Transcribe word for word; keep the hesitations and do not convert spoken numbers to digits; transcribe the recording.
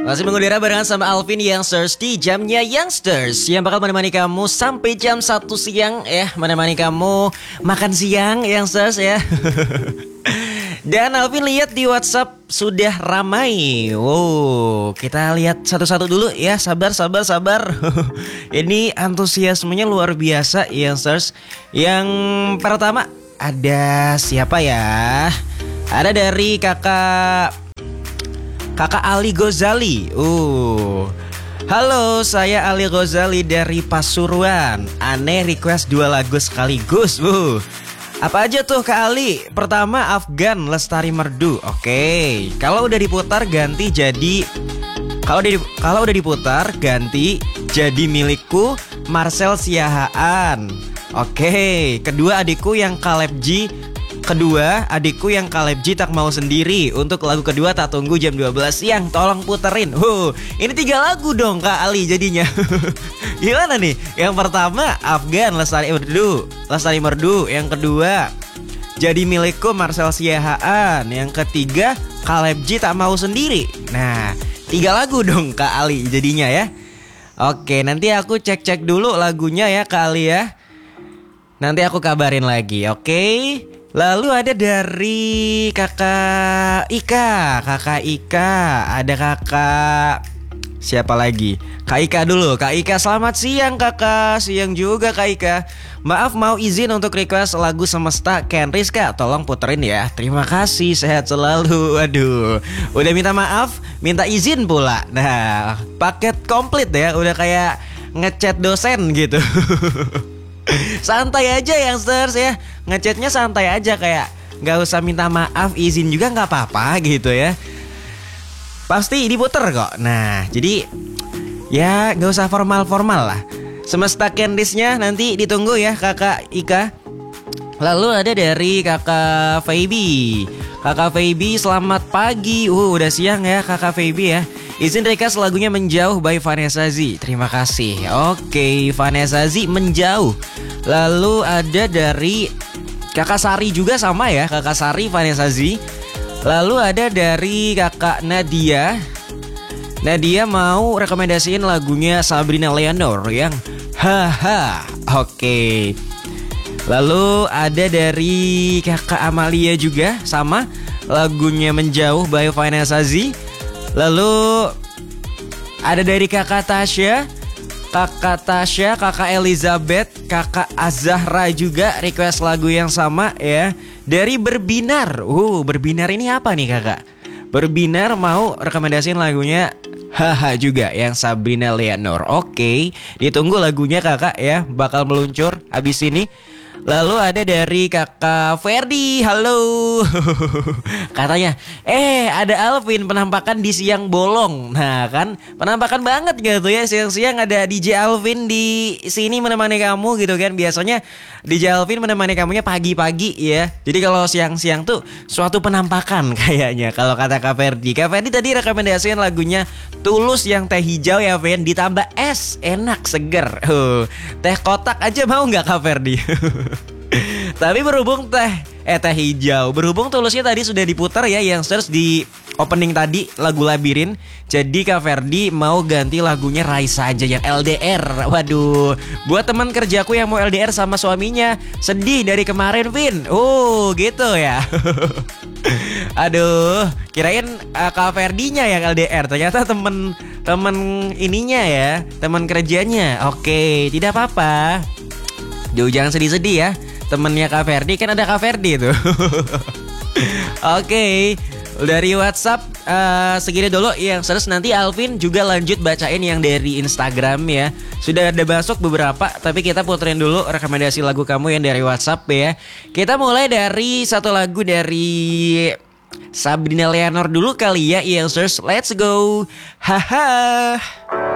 Masih mengudara barengan sama Alvin Youngsters di jamnya Youngsters yang bakal menemani kamu sampai jam satu siang ya. Menemani kamu makan siang Youngsters ya. Dan Alvin lihat di WhatsApp sudah ramai. Wow, kita lihat satu-satu dulu ya. Sabar, sabar, sabar. Ini antusiasmenya luar biasa Youngsters. Yang pertama ada siapa ya? Ada dari kakak Kakak Ali Ghazali. Uh. Halo, saya Ali Ghazali dari Pasuruan. Aneh request dua lagu sekaligus. Uh. Apa aja tuh Kak Ali? Pertama Afgan Lestari Merdu. Oke, kalau udah diputar ganti jadi Kalau udah kalau udah diputar ganti jadi milikku Marcel Siahaan. Oke, kedua adikku yang Caleb G. Kedua, adikku yang Caleb G tak mau sendiri. Untuk lagu kedua tak tunggu jam dua belas siang. Tolong puterin. Huh, ini tiga lagu dong Kak Ali jadinya. Gimana nih? Yang pertama Afgan Lestari Merdu. Lestari Merdu. Yang kedua Jadi Milikku Marcel Siahaan. Yang ketiga Caleb G tak mau sendiri. Nah, tiga lagu dong Kak Ali jadinya ya. Oke, nanti aku cek-cek dulu lagunya ya Kak Ali ya. Nanti aku kabarin lagi, oke? Lalu ada dari kakak Ika. Kakak Ika. Ada kakak siapa lagi? Kak Ika dulu. Kak Ika selamat siang kakak. Siang juga Kak Ika. Maaf mau izin untuk request lagu Semesta Ken Rizka. Tolong puterin ya. Terima kasih, sehat selalu. Aduh, udah minta maaf, minta izin pula. Nah, paket komplit ya. Udah kayak ngechat dosen gitu. Santai aja Youngsters ya. Ngechatnya santai aja, kayak gak usah minta maaf, izin juga gak apa-apa gitu ya. Pasti diputer kok. Nah, jadi ya gak usah formal-formal lah. Semesta Candice-nya nanti ditunggu ya kakak Ika. Lalu ada dari kakak Feby. Kakak Feby selamat pagi. Uh udah siang ya kakak Feby ya. Izin request lagunya Menjauh by Vanessa Z. Terima kasih. Oke, Vanessa Z Menjauh. Lalu ada dari kakak Sari juga sama ya. Kakak Sari Vanessa Z. Lalu ada dari kakak Nadia. Nadia mau rekomendasiin lagunya Sabrina Leonor yang Haha. Oke. Lalu ada dari kakak Amalia juga sama, lagunya Menjauh by Vanessa Z. Lalu ada dari kakak Tasya, kakak Tasya, kakak Elizabeth, kakak Azahra juga request lagu yang sama ya. Dari Berbinar. Uh, Berbinar ini apa nih kakak? Berbinar mau rekomendasiin lagunya Haha juga yang Sabrina Leonor. Oke, ditunggu lagunya kakak ya, bakal meluncur abis ini. Lalu ada dari kakak Ferdi. Halo. Katanya Eh ada Alvin penampakan di siang bolong. Nah kan penampakan banget gitu ya. Siang-siang ada D J Alvin di sini menemani kamu gitu kan. Biasanya D J Alvin menemani kamunya pagi-pagi ya. Jadi kalau siang-siang tuh suatu penampakan kayaknya. Kalau kata Kak Ferdi. Kak Ferdi tadi rekomendasiin lagunya Tulus yang teh hijau ya Fen. Ditambah es. Enak seger. uh, Teh kotak aja mau gak Kak Ferdi? Tapi berhubung teh Eh teh hijau, berhubung Tulusnya tadi sudah diputar ya Youngsters di opening tadi lagu Labirin. Jadi Kak Ferdi mau ganti lagunya Raisa aja yang L D R. Waduh, buat teman kerjaku yang mau L D R sama suaminya. Sedih dari kemarin Vin. Oh gitu ya. Aduh, kirain uh, Kak Ferdinya yang L D R. Ternyata temen temen ininya ya, teman kerjanya. Oke, tidak apa-apa. Duh, jangan sedih-sedih ya. Temennya Kak Ferdi kan ada Kak Ferdi tuh. Oke, dari WhatsApp uh, segini dulu yang terus nanti Alvin juga lanjut bacain yang dari Instagram ya. Sudah ada masuk beberapa, tapi kita puterin dulu rekomendasi lagu kamu yang dari WhatsApp ya. Kita mulai dari satu lagu dari Sabrina Leonor dulu kali ya, Youngsters. Let's go. Haha.